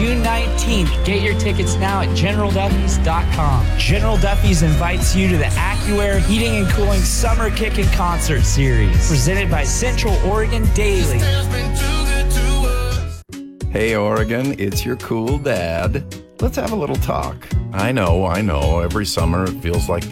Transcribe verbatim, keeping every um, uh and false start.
June nineteenth. Get your tickets now at general duffys dot com. General Duffy's invites you to the AccuAir Heating and Cooling Summer Kickin' Concert Series, presented by Central Oregon Daily. Hey, Oregon, it's your cool dad. Let's have a little talk. I know, I know, every summer it feels like